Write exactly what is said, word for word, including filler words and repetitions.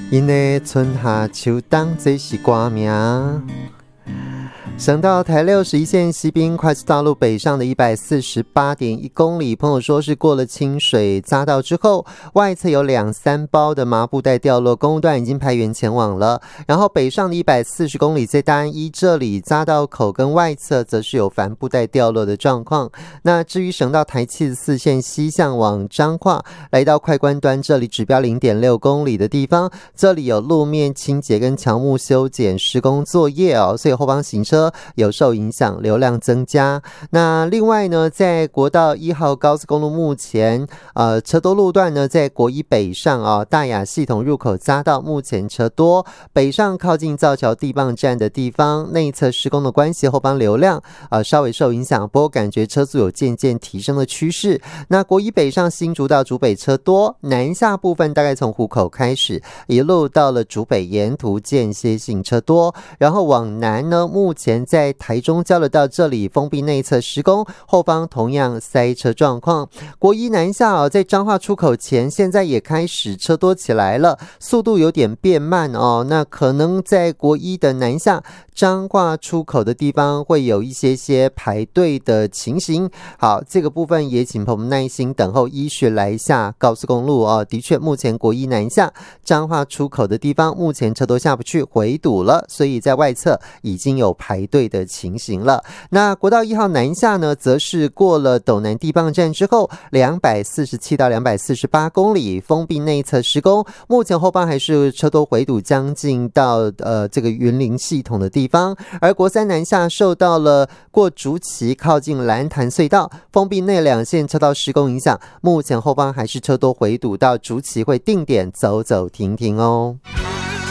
因为春夏秋冬这是歌名。省道台六十一线西滨快速道路北上的 一百四十八点一 公里，朋友说是过了清水匝道之后，外侧有两三包的麻布袋掉落，公路段已经排员前往了。然后北上的一百四十公里，在大安一这里匝道口跟外侧则是有帆布袋掉落的状况。那至于省道台七十四线西向往彰化，来到快关端这里指标 零点六公里的地方，这里有路面清洁跟乔木修剪施工作业哦，所以后方行车有受影响，流量增加。那另外呢，在国道一号高速公路目前呃车多路段呢，在国一北上啊、哦、大雅系统入口匝道目前车多，北上靠近造桥地磅站的地方内侧施工的关系，后方流量呃稍微受影响，不过感觉车速有渐渐提升的趋势。那国一北上新竹到竹北车多，南下部分大概从湖口开始，一路到了竹北沿途间歇性车多，然后往南呢，目前在台中交流道这里封闭内侧施工，后方同样塞车状况。国一南下哦，在彰化出口前，现在也开始车多起来了，速度有点变慢哦。那可能在国一的南下彰化出口的地方会有一些些排队的情形。好，这个部分也请朋友们耐心等候依序来下高速公路哦。的确，目前国一南下彰化出口的地方，目前车都下不去，回堵了，所以在外侧已经有排队的情形了。那国道一号南下呢，则是过了斗南地磅站之后，两百四十七到两百四十八公里封闭内侧施工，目前后方还是车多回堵将近到呃这个云林系统的地方。而国三南下受到了过竹崎靠近蓝潭隧道封闭内两线车道施工影响，目前后方还是车多回堵到竹崎会定点走走停停哦。